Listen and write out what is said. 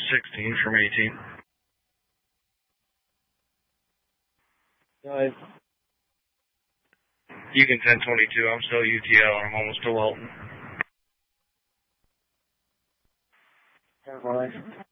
16 from 18. Nice. You can 1022. I'm still UTL. I'm almost to Welton. Have fun.